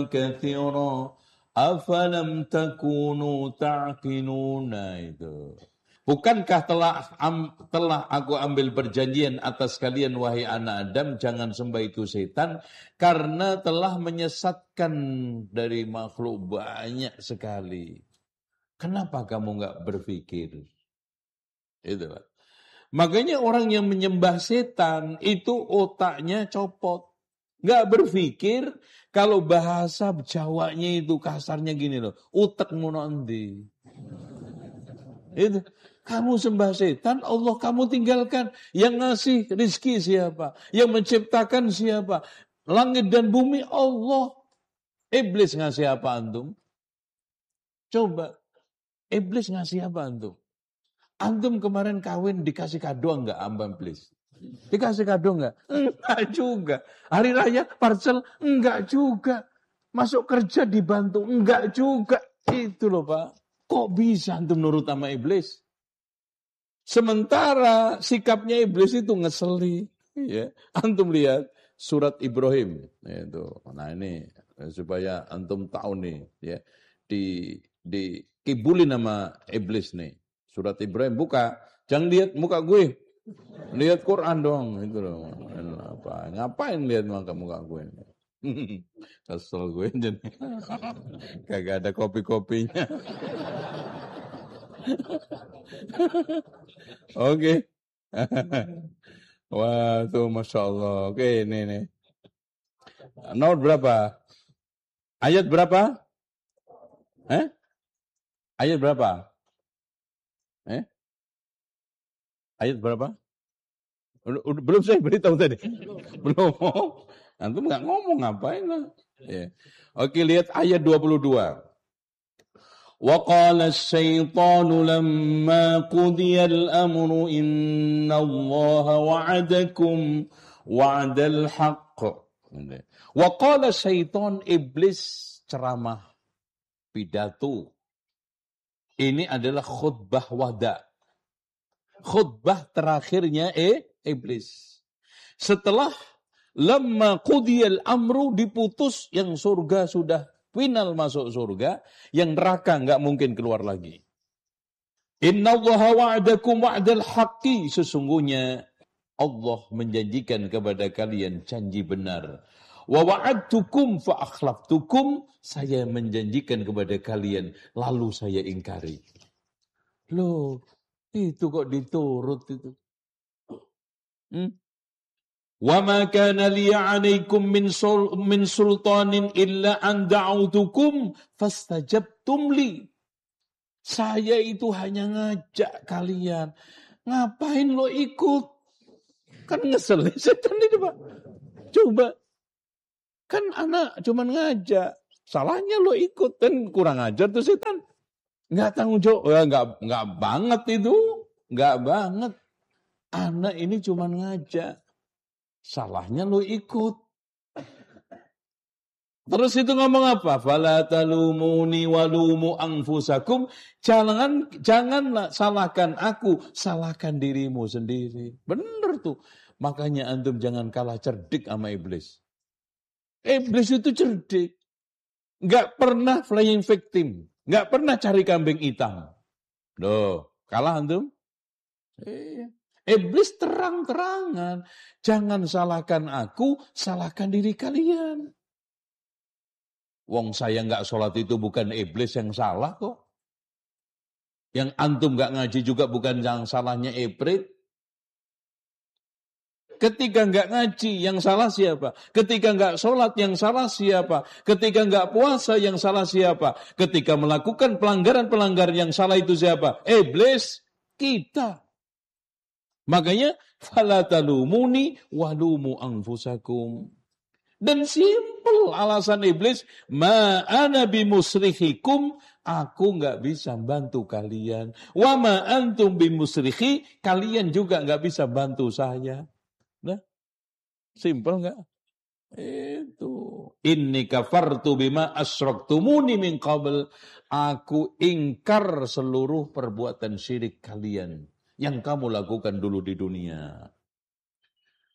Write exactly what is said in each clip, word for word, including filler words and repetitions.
katsira afalam takunu ta'qiluna itu. Bukankah telah am, telah aku ambil perjanjian atas kalian wahai anak Adam, jangan sembah itu setan karena telah menyesatkan dari makhluk banyak sekali. Kenapa kamu enggak berpikir? Itu Pak. Makanya orang yang menyembah setan itu otaknya copot. Enggak berpikir, kalau bahasa Jawanya itu kasarnya gini loh, utek ngono endi. Itu kamu sembah setan, Allah kamu tinggalkan. Yang ngasih rizki siapa? Yang menciptakan siapa? Langit dan bumi Allah. Iblis ngasih apa antum? Coba. Iblis ngasih apa antum? Antum kemarin kawin dikasih kado enggak amba iblis? Dikasih kado enggak? Enggak juga. Hari raya parcel enggak juga. Masuk kerja dibantu enggak juga. Itu loh Pak. Kok bisa antum nurut sama iblis? Sementara sikapnya iblis itu ngeseli, ya. Antum lihat surat Ibrahim, itu. Nah ini supaya antum tahu nih, ya. Di di kibulin nama iblis nih. Surat Ibrahim buka, jangan lihat muka gue, lihat Quran dong, itu loh. Apa? Ngapain lihat muka muka gue? Kesel gue jadi, kagak ada kopi-kopinya. Oke. Wah, tuh Masya Allah. Oke, ini nih. Nomor berapa? Ayat berapa? Eh? Ayat berapa? Eh? Ayat berapa? Udah, udah, belum saya beritahu tadi. Belum. Antum nggak ngomong ngapain lah. Ya. Oke, lihat ayat dua puluh dua. وقال الشيطان لما قضي الأمر إن الله وعدكم وعد الحق. وقال الشيطان, iblis ceramah pidato. Ini adalah khutbah wada. Khutbah terakhirnya eh iblis. Setelah lamma qudiyal amru, diputus, yang surga sudah final masuk surga, yang neraka enggak mungkin keluar lagi. Innallaha wa'adakum wa'dal haqqi, sesungguhnya Allah menjanjikan kepada kalian janji benar. Wa wa'adtukum fa akhlaftukum, saya menjanjikan kepada kalian lalu saya ingkari. Loh, itu kok diturut itu. Hmm? Wa ma kana li 'alaikum min sul min sultanin illa an da'utukum fastajabtum li. Saya itu hanya ngajak kalian. Ngapain lo ikut? Kan ngeselin setan itu, Pak. Coba. Kan anak cuman ngajak. Salahnya lo ikut, dan kurang ajar tuh setan. Enggak tanggung jawab. Ya, enggak enggak banget itu. Enggak banget. Anak ini cuman ngajak. Salahnya lu ikut. Terus itu ngomong apa? Fala talumuni walumu anfusakum. Jangan janganlah salahkan aku, salahkan dirimu sendiri. Bener tuh. Makanya antum jangan kalah cerdik sama iblis. Iblis itu cerdik. Enggak pernah playing victim, enggak pernah cari kambing hitam. Loh, kalah antum? Iya. Iblis terang-terangan, jangan salahkan aku, salahkan diri kalian. Wong saya nggak sholat itu bukan iblis yang salah kok. Yang antum nggak ngaji juga bukan yang salahnya iblis. Ketika nggak ngaji, yang salah siapa? Ketika nggak sholat, yang salah siapa? Ketika nggak puasa, yang salah siapa? Ketika melakukan pelanggaran-pelanggaran, yang salah itu siapa? Iblis, kita. Makanya fala talumuni walumu anfusakum. Dan simpel alasan iblis, ma ana bimusrihikum, aku enggak bisa bantu kalian. Wa ma antum bimusrihi, kalian juga enggak bisa bantu saya. Nah, simpel enggak? Itu. Inni kafartu bima asyraktumuni min qabl. Aku ingkar seluruh perbuatan syirik kalian yang kamu lakukan dulu di dunia.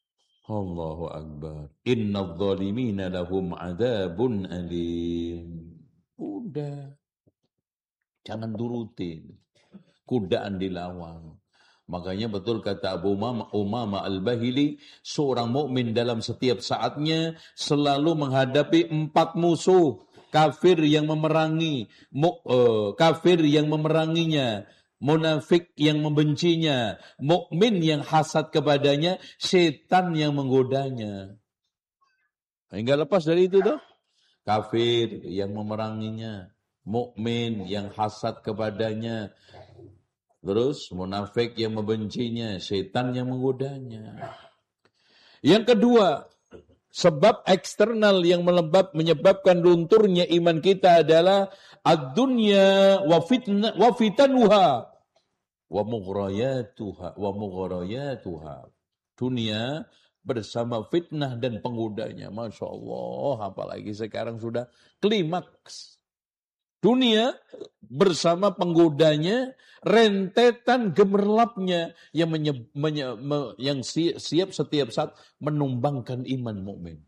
Allahu Akbar. Innadh dhalimina lahum adzabun alim. Udah. Jangan turutin. Kudaan dilawan. Makanya betul kata Abu Umama, Umama Al-Bahili, seorang mukmin dalam setiap saatnya selalu menghadapi empat musuh. Kafir yang memerangi, mu, uh, kafir yang memeranginya, munafik yang membencinya, mukmin yang hasad kepadanya, setan yang menggodanya. Enggak lepas dari itu tuh. Kafir yang memeranginya, mukmin yang hasad kepadanya, terus munafik yang membencinya, setan yang menggodanya. Yang kedua, sebab eksternal yang melebab menyebabkan lunturnya iman kita adalah ad-dunya wa fitna wa fitanuha wa mughrayatuha wa mughrayatuha. Dunia bersama fitnah dan penggodanya. Masya Allah, apalagi sekarang sudah klimaks. Dunia bersama penggodanya, rentetan gemerlapnya yang menye, menye, me, yang siap, siap setiap saat menumbangkan iman mukmin.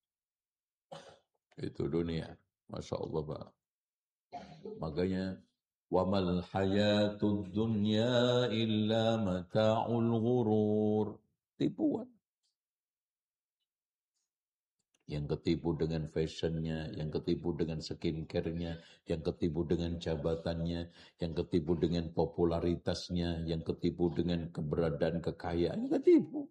Itu dunia. Masya Allah, Pak. Makanya wamal hayatud dunya illa mata'ul ghurur. Tipuan. Yang ketipu dengan fashionnya, yang ketipu dengan skincare-nya, yang ketipu dengan jabatannya, yang ketipu dengan popularitasnya, yang ketipu dengan keberadaan kekayaan, ketipu.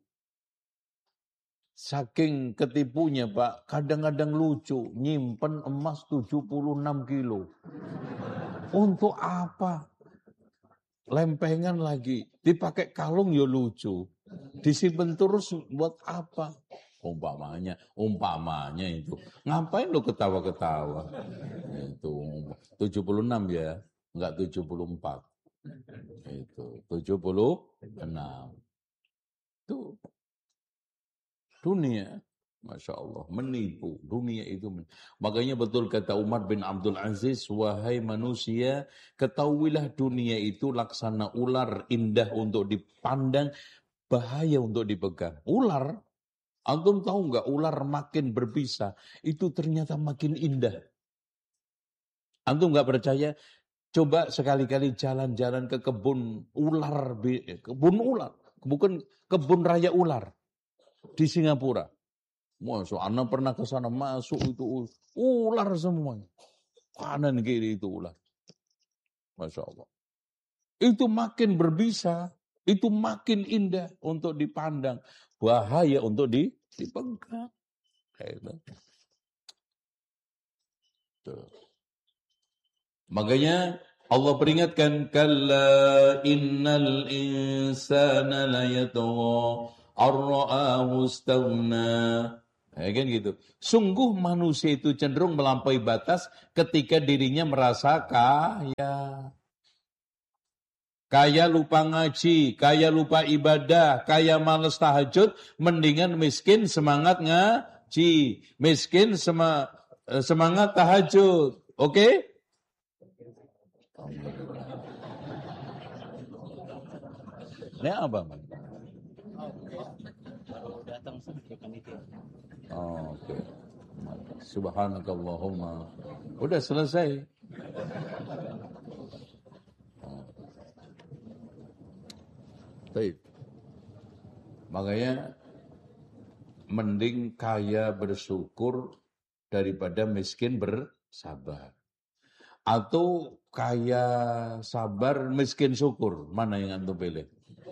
Saking ketipunya, Pak, kadang-kadang lucu, nyimpen emas tujuh puluh enam kilo. Untuk apa? Lempengan lagi, dipakai kalung ya lucu. Disimpan terus buat apa? Umpamanya, umpamanya itu. Ngapain lo ketawa-ketawa? Itu tujuh puluh enam ya, enggak tujuh puluh empat. Itu tujuh puluh enam. Itu dunia. Masya Allah, menipu. Dunia itu menipu. Makanya betul kata Umar bin Abdul Aziz, wahai manusia, ketahuilah dunia itu laksana ular, indah untuk dipandang, bahaya untuk dipegang. Ular, antum tahu nggak, ular makin berbisa, itu ternyata makin indah. Antum nggak percaya? Coba sekali-kali jalan-jalan ke kebun ular, kebun ular, bukan kebun raya ular di Singapura. Masuk, anak pernah ke sana, masuk itu ular semuanya. Kanan kiri itu ular. Masya Allah. Itu makin berbisa, itu makin indah untuk dipandang. Bahaya untuk di, dipegang. Tuh. Makanya Allah peringatkan, kalla innal insana layatgha ar-ra'ahu istaghna. Ya kan gitu. Sungguh manusia itu cenderung melampaui batas ketika dirinya merasa kaya. Kaya lupa ngaji, kaya lupa ibadah, kaya males tahajud, mendingan miskin semangat ngaji, miskin sema, semangat tahajud. Oke? Okay? Ini apa, Man? Datang ke panitia. Oh, oke. Okay. Subhanakallahumma. Udah selesai. Oh. Baik. Makanya mending kaya bersyukur daripada miskin bersabar. Atau kaya sabar miskin syukur. Mana yang antum pilih?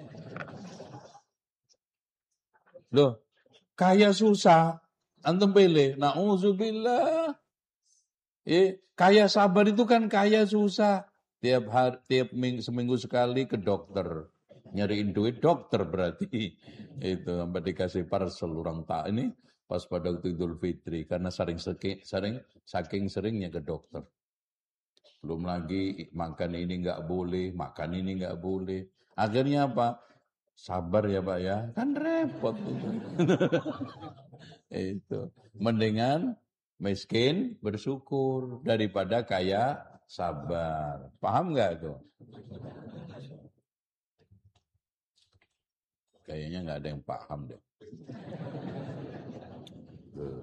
Loh, kaya susah. Antum pilih, na'udzubillah. Eh, kaya sabar itu kan kaya susah. Tiap hari, tiap minggu, seminggu sekali ke dokter. Nyariin duit dokter berarti. Itu sampai dikasih parcel orang tak ini pas pada waktu Idul Fitri. Karena sering, sering, saking seringnya ke dokter. Belum lagi makan ini nggak boleh, makan ini nggak boleh. Akhirnya apa? Sabar ya Pak ya, kan repot itu. Itu mendingan miskin bersyukur daripada kaya sabar. Paham nggak tuh? Kayaknya nggak ada yang paham deh. Tuh.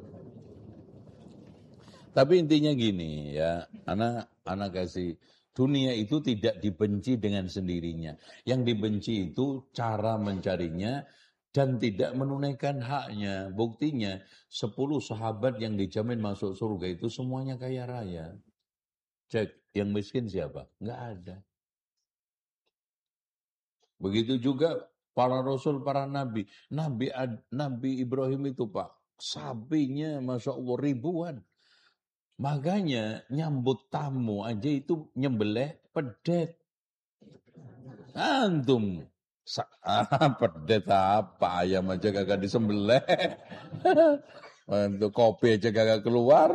Tapi intinya gini ya, anak anak kasih dunia itu tidak dibenci dengan sendirinya. Yang dibenci itu cara mencarinya dan tidak menunaikan haknya. Buktinya sepuluh sahabat yang dijamin masuk surga itu semuanya kaya raya. Cek, yang miskin siapa? Nggak ada. Begitu juga para rasul, para nabi. Nabi Nabi Ibrahim itu Pak, sapinya Masya Allah ribuan. Makanya nyambut tamu aja itu nyembelih pedet. Antum, ah, pedet apa, ayam aja kagak disembelih. Untuk kopi aja kagak keluar.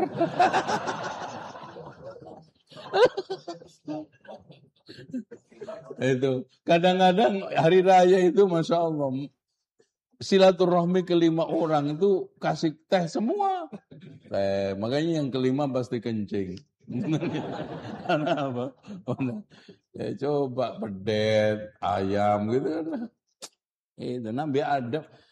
Itu kadang-kadang hari raya itu Masya Allah silaturahmi kelima orang itu kasih teh semua. Teh, makanya yang kelima pasti kencing. Karena apa? Ya coba pedet ayam gitu. Itu Nabi Adam.